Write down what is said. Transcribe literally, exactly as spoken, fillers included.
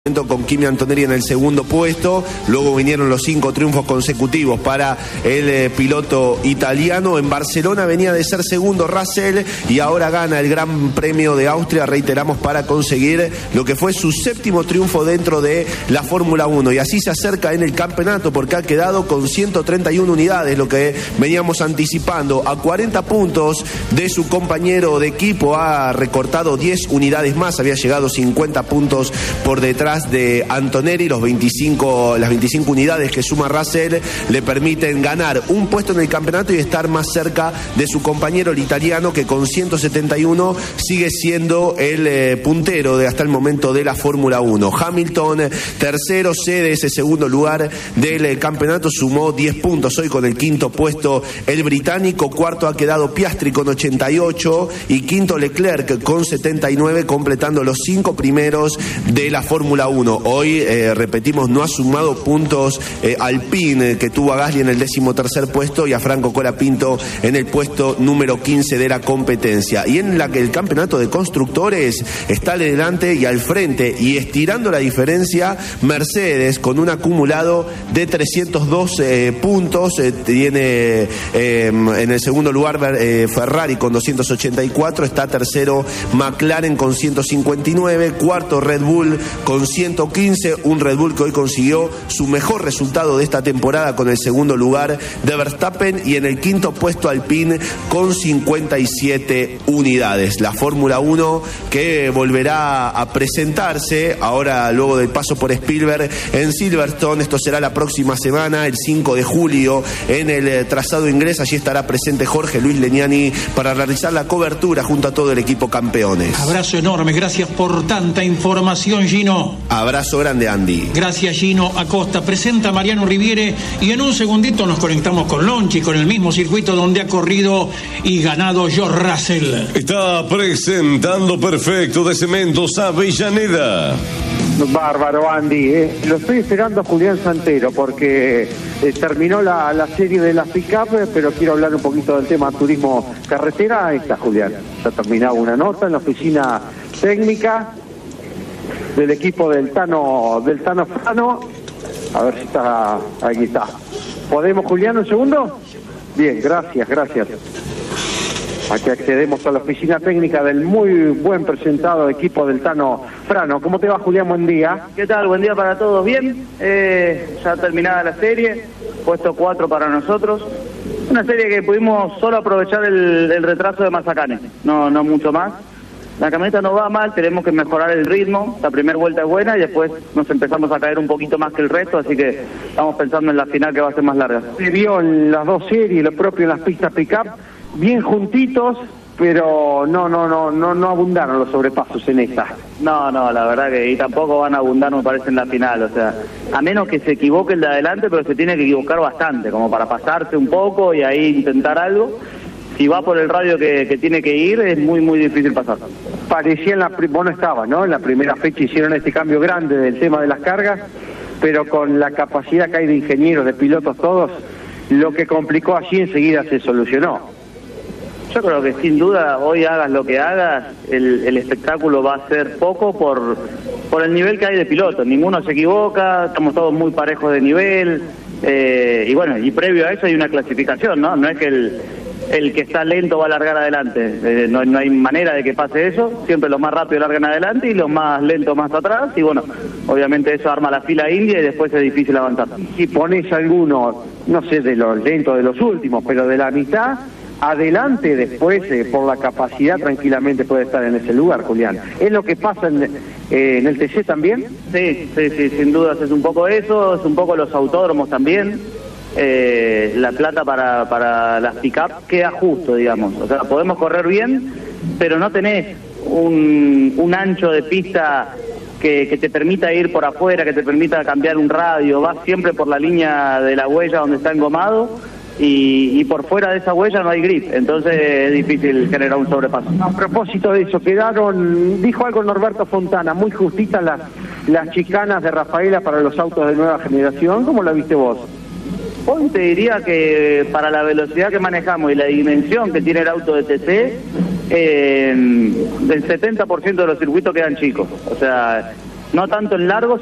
Con Kimi Antonelli en el segundo puesto, luego vinieron los cinco triunfos consecutivos para el eh, piloto italiano. En Barcelona venía de ser segundo Russell y ahora gana el Gran Premio de Austria, reiteramos, para conseguir lo que fue su séptimo triunfo dentro de la Fórmula uno, y así se acerca en el campeonato porque ha quedado con ciento treinta y una unidades, lo que veníamos anticipando, a cuarenta puntos de su compañero de equipo. Ha recortado diez unidades más, había llegado cincuenta puntos por detrás de Antonelli. Los veinticinco, las veinticinco unidades que suma Russell le permiten ganar un puesto en el campeonato y estar más cerca de su compañero el italiano, que con ciento setenta y uno sigue siendo el eh, puntero de hasta el momento de la Fórmula uno. Hamilton, tercero, cede ese segundo lugar del eh, campeonato, sumó diez puntos hoy con el quinto puesto el británico. Cuarto ha quedado Piastri con ochenta y ocho y quinto Leclerc con setenta y nueve, completando los cinco primeros de la Fórmula uno. Hoy, eh, repetimos, no ha sumado puntos eh, Alpine, que tuvo a Gasly en el décimo tercer puesto y a Franco Colapinto en el puesto número quince de la competencia. Y en la que el campeonato de constructores está adelante y al frente, y estirando la diferencia, Mercedes con un acumulado de trescientos dos eh, puntos. Eh, tiene eh, en el segundo lugar eh, Ferrari con doscientos ochenta y cuatro, está tercero McLaren con ciento cincuenta y nueve, cuarto Red Bull con ciento quince, un Red Bull que hoy consiguió su mejor resultado de esta temporada con el segundo lugar de Verstappen, y en el quinto puesto Alpine con cincuenta y siete unidades. La Fórmula uno que volverá a presentarse ahora luego del paso por Spielberg en Silverstone. Esto será la próxima semana, el cinco de julio, en el eh, trazado inglés. Allí estará presente Jorge Luis Legnani para realizar la cobertura junto a todo el equipo campeones. Abrazo enorme, gracias por tanta información, Gino. Abrazo grande, Andy. Gracias, Gino Acosta. Presenta a Mariano Riviere y en un segundito nos conectamos con Lonchi, con el mismo circuito donde ha corrido y ganado George Russell. Está presentando Perfecto de Cementos Avellaneda. Bárbaro, Andy, eh. Lo estoy esperando a Julián Santero porque eh, terminó la, la serie de las pick-up, pero quiero hablar un poquito del tema turismo carretera. Ahí está Julián, ya terminaba una nota en la oficina técnica del equipo del Tano, del Tano Frano. A ver si está, aquí está. ¿Podemos, Julián, un segundo? Bien, gracias, gracias. Aquí accedemos a la oficina técnica del muy buen presentado equipo del Tano Frano. ¿Cómo te va, Julián? Buen día. ¿Qué tal? Buen día para todos. Bien, eh, ya terminada la serie, puesto cuatro para nosotros. Una serie que pudimos solo aprovechar el, el retraso de Mazacane, no, no mucho más. La camioneta no va mal, tenemos que mejorar el ritmo. La primera vuelta es buena y después nos empezamos a caer un poquito más que el resto, así que estamos pensando en la final, que va a ser más larga. Se vio en las dos series, lo propio en las pistas pick-up, bien juntitos, pero no, no, no, no, no abundaron los sobrepasos en esta. No, no, la verdad que y tampoco van a abundar, me parece, en la final. O sea, a menos que se equivoque el de adelante, pero se tiene que equivocar bastante, como para pasarse un poco y ahí intentar algo. Si va por el radio que, que tiene que ir, es muy, muy difícil pasar. Parecía en la... Vos no estabas, ¿no? En la primera fecha hicieron este cambio grande del tema de las cargas, pero con la capacidad que hay de ingenieros, de pilotos todos, lo que complicó allí enseguida se solucionó. Yo creo que sin duda, hoy hagas lo que hagas, el, el espectáculo va a ser poco por, por el nivel que hay de pilotos. Ninguno se equivoca, estamos todos muy parejos de nivel, eh, y bueno, y previo a eso hay una clasificación, ¿no? No es que el... el que está lento va a largar adelante, eh, no, no hay manera de que pase eso, siempre los más rápidos largan adelante y los más lentos más atrás, y bueno, obviamente eso arma la fila india y después es difícil avanzar. Si pones alguno, no sé de los lentos de los últimos, pero de la mitad, adelante después, eh, por la capacidad tranquilamente puede estar en ese lugar, Julián. ¿Es lo que pasa en, eh, en el T C también? Sí, sí, sí, sin dudas es un poco eso, es un poco los autódromos también. Eh, la plata para, para las pick-up queda justo, digamos. O sea, podemos correr bien, pero no tenés un, un ancho de pista que, que te permita ir por afuera, que te permita cambiar un radio. Vas siempre por la línea de la huella donde está engomado y, y por fuera de esa huella no hay grip, entonces es difícil generar un sobrepaso. A propósito de eso, quedaron, dijo algo Norberto Fontana, muy justitas las, las chicanas de Rafaela para los autos de nueva generación. ¿Cómo la viste vos? Hoy te diría que para la velocidad que manejamos y la dimensión que tiene el auto de T C, eh, del setenta por ciento de los circuitos quedan chicos. O sea, no tanto en largo,